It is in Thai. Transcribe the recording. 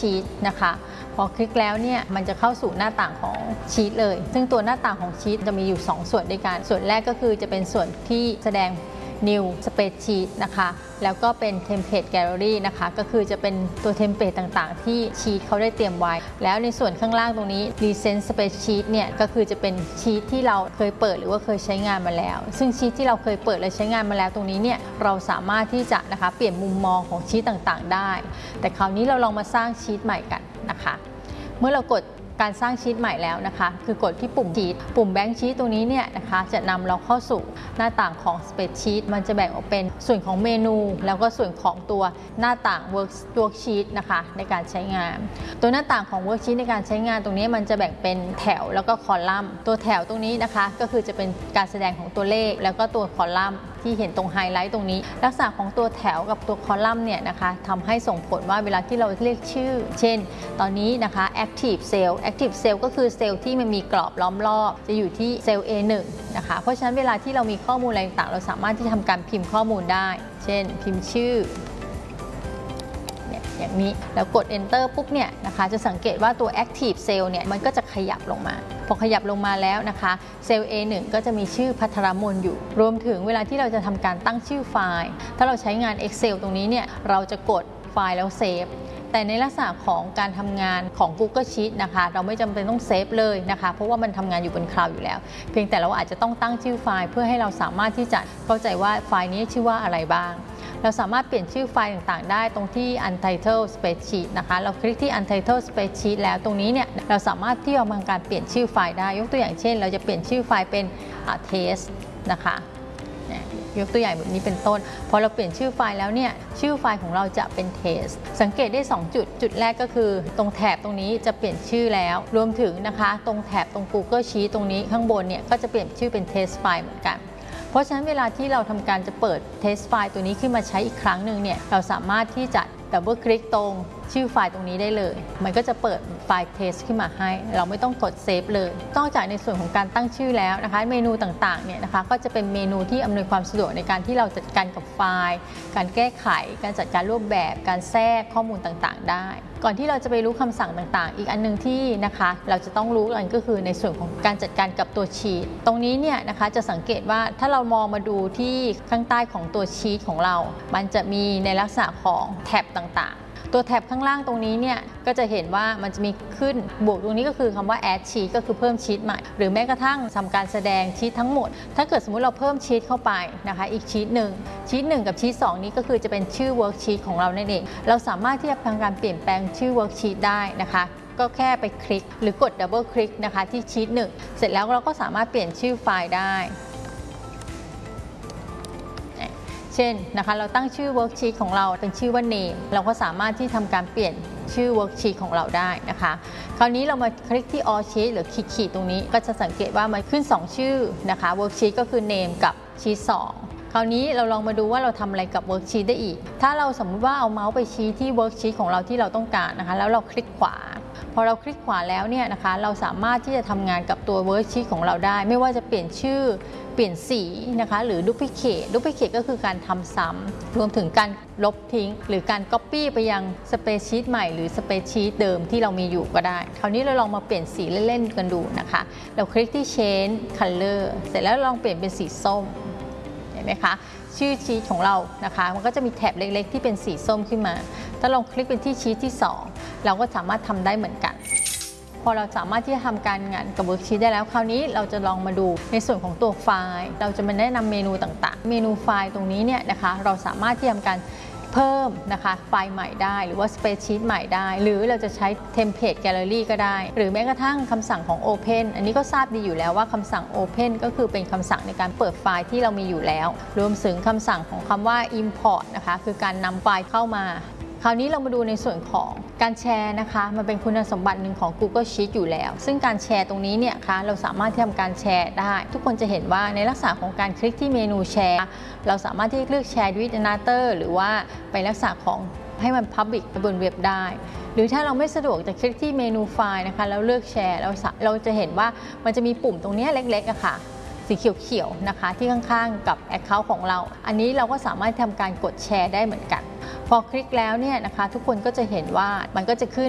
Sheet นะคะพอคลิกแล้วเนี่ยมันจะเข้าสู่หน้าต่างของชีตเลยซึ่งตัวหน้าต่างของชีตจะมีอยู่2ส่วนด้วยกันส่วนแรกก็คือจะเป็นส่วนที่แสดง New Spreadsheet นะคะแล้วก็เป็น Template Gallery นะคะก็คือจะเป็นตัวเทมเพลตต่างๆที่ชีตเขาได้เตรียมไว้แล้วในส่วนข้างล่างตรงนี้ Recent Spreadsheet เนี่ยก็คือจะเป็นชีตที่เราเคยเปิดหรือว่าเคยใช้งานมาแล้วซึ่งชีตที่เราเคยเปิดและใช้งานมาแล้วตรงนี้เนี่ยเราสามารถที่จะนะคะเปลี่ยนมุมมองของชีตต่างๆได้แต่คราวนี้เราลองมาสร้างชีตใหม่กันนะคะเมื่อเรากดการสร้างชีตใหม่แล้วนะคะคือกดที่ปุ่มชีตปุ่มแบงค์ชีตตรงนี้เนี่ยนะคะจะนำเราเข้าสู่หน้าต่างของ Spreadsheet มันจะแบ่งออกเป็นส่วนของเมนูแล้วก็ส่วนของตัวหน้าต่าง Worksheet นะคะในการใช้งานตัวหน้าต่างของ Worksheet ในการใช้งานตรงนี้มันจะแบ่งเป็นแถวแล้วก็คอลัมน์ตัวแถวตรงนี้นะคะก็คือจะเป็นการแสดงของตัวเลขแล้วก็ตัวคอลัมน์ที่เห็นตรงไฮไลท์ตรงนี้ลักษณะของตัวแถวกับตัวคอลัมน์เนี่ยนะคะทำให้ส่งผลว่าเวลาที่เราเรียกชื่อเช่นตอนนี้นะคะ Active Cell ก็คือเซลล์ที่มันมีกรอบล้อมรอบจะอยู่ที่เซลล์ A1 นะคะเพราะฉะนั้นเวลาที่เรามีข้อมูลอะไรต่างๆเราสามารถที่จะทำการพิมพ์ข้อมูลได้เช่นพิมพ์ชื่ออย่างนี้แล้วกด Enter ปุ๊บเนี่ยนะคะจะสังเกตว่าตัว Active Cell เนี่ยมันก็จะขยับลงมาพอขยับลงมาแล้วนะคะเซลล์ A1 ก็จะมีชื่อภัทรมนอยู่รวมถึงเวลาที่เราจะทำการตั้งชื่อไฟล์ถ้าเราใช้งาน Excel ตรงนี้เนี่ยเราจะกดไฟล์แล้วเซฟแต่ในลักษณะของการทำงานของ Google Sheet นะคะเราไม่จำเป็นต้องเซฟเลยนะคะเพราะว่ามันทำงานอยู่บนคลาวด์อยู่แล้วเพียงแต่เราอาจจะต้องตั้งชื่อไฟล์เพื่อให้เราสามารถที่จะเข้าใจว่าไฟล์นี้ชื่อว่าอะไรบ้างเราสามารถเปลี่ยนชื่อไฟล์ต่างๆได้ตรงที่ Untitled Spreadsheet นะคะเราคลิกที่ Untitled Spreadsheet แล้วตรงนี้เนี่ยเราสามารถที่จะทำการเปลี่ยนชื่อไฟล์ได้ยกตัวอย่างเช่นเราจะเปลี่ยนชื่อไฟล์เป็น Test นะคะยกตัวอย่างแบบนี้เป็นต้นพอเราเปลี่ยนชื่อไฟล์แล้วเนี่ยชื่อไฟล์ของเราจะเป็น Test สังเกตได้2จุดแรกก็คือตรงแถบตรงนี้จะเปลี่ยนชื่อแล้วรวมถึงนะคะตรงแถบตรง Google Sheet ตรงนี้ข้างบนเนี่ยก็จะเปลี่ยนชื่อเป็น Test ไฟล์เหมือนกันเพราะฉะนั้นเวลาที่เราทำการจะเปิด Test ไฟล์ตัวนี้ขึ้นมาใช้อีกครั้งหนึ่งเนี่ยเราสามารถที่จะดับเบิลคลิกตรงชื่อไฟล์ตรงนี้ได้เลยมันก็จะเปิดไฟล์ Test ขึ้นมาให้เราไม่ต้องกดเซฟเลยนอกจากในส่วนของการตั้งชื่อแล้วนะคะเมนูต่างๆเนี่ยนะคะก็จะเป็นเมนูที่อำนวยความสะดวกในการที่เราจัดการกับไฟล์การแก้ไขการจัดการรูปแบบการแทรกข้อมูลต่างๆได้ก่อนที่เราจะไปรู้คำสั่งต่างๆอีกอันนึงที่นะคะเราจะต้องรู้กันก็คือในส่วนของการจัดการกับตัวชีตตรงนี้เนี่ยนะคะจะสังเกตว่าถ้าเรามองมาดูที่ข้างใต้ของตัวชีตของเรามันจะมีในลักษณะของแท็บต่างๆตัวแท็บข้างล่างตรงนี้เนี่ยก็จะเห็นว่ามันจะมีขึ้นบวกตรงนี้ก็คือคำว่า add sheet ก็คือเพิ่มชีตใหม่หรือแม้กระทั่งทำการแสดงชีตทั้งหมดถ้าเกิดสมมุติเราเพิ่มชีตเข้าไปนะคะอีกชีตหนึ่งกับชีต2นี้ก็คือจะเป็นชื่อ worksheet ของเรานั่นเองเราสามารถที่จะทำการเปลี่ยนแปลงชื่อ worksheet ได้นะคะก็แค่ไปคลิกหรือกด double click นะคะที่ชีต1เสร็จแล้วเราก็สามารถเปลี่ยนชื่อไฟล์ได้เช่นนะคะเราตั้งชื่อ worksheet ของเราเป็นชื่อว่า name เราก็สามารถที่ทำการเปลี่ยนชื่อ worksheet ของเราได้นะคะคราวนี้เรามาคลิกที่ all sheet หรือขีดตรงนี้ก็จะสังเกตว่ามันขึ้น2ชื่อนะคะ worksheet ก็คือ name กับ sheet 2คราวนี้เราลองมาดูว่าเราทำอะไรกับ worksheet ได้อีกถ้าเราสมมุติว่าเอาเมาส์ไปชี้ที่ worksheet ของเราที่เราต้องการนะคะแล้วเราคลิกขวาพอเราคลิกขวาแล้วเนี่ยนะคะเราสามารถที่จะทำงานกับตัว worksheet ของเราได้ไม่ว่าจะเปลี่ยนชื่อเปลี่ยนสีนะคะหรือ duplicate ก็คือการทำซ้ำรวมถึงการลบทิ้งหรือการ copy ไปยัง spreadsheet ใหม่หรือ spreadsheet เดิมที่เรามีอยู่ก็ได้คราวนี้เราลองมาเปลี่ยนสีเล่นๆกันดูนะคะเราคลิกที่ change color เสร็จแล้วลองเปลี่ยนเป็นสีส้มเห็นไหมคะชื่อชีทของเรานะคะมันก็จะมีแถบเล็กๆที่เป็นสีส้มขึ้นมาถ้าลองคลิกเป็นที่ชีทที่2เราก็สามารถทำได้เหมือนกันพอเราสามารถที่จะทำการงานกับ worksheet ได้แล้วคราวนี้เราจะลองมาดูในส่วนของตัวไฟล์เราจะมาแนะนำเมนูต่างๆเมนูไฟล์ตรงนี้เนี่ยนะคะเราสามารถที่จะทำการเพิ่มนะคะไฟล์ใหม่ได้หรือว่า spreadsheet ใหม่ได้หรือเราจะใช้ template gallery ก็ได้หรือแม้กระทั่งคำสั่งของ open อันนี้ก็ทราบดีอยู่แล้วว่าคำสั่ง open ก็คือเป็นคำสั่งในการเปิดไฟล์ที่เรามีอยู่แล้วรวมถึงคำสั่งของคำว่า import นะคะคือการนำไฟล์เข้ามาคราวนี้เรามาดูในส่วนของการแชร์นะคะมันเป็นคุณสมบัติหนึ่งของ Google Sheet อยู่แล้วซึ่งการแชร์ตรงนี้เนี่ยคะเราสามารถที่ทำการแชร์ได้ทุกคนจะเห็นว่าในลักษณะของการคลิกที่เมนูแชร์เราสามารถที่เลือกแชร์ด้วย Another หรือว่าไปลักษณะของให้มัน Public บนเว็บได้หรือถ้าเราไม่สะดวกจะคลิกที่เมนูไฟล์นะคะแล้วเลือกแชร์เราจะเห็นว่ามันจะมีปุ่มตรงนี้เล็กๆอะค่ะสีเขียวๆนะคะที่ข้างๆกับ Account ของเราอันนี้เราก็สามารถทำการกดแชร์ได้เหมือนกันพอคลิกแล้วเนี่ยนะคะทุกคนก็จะเห็นว่ามันก็จะขึ้น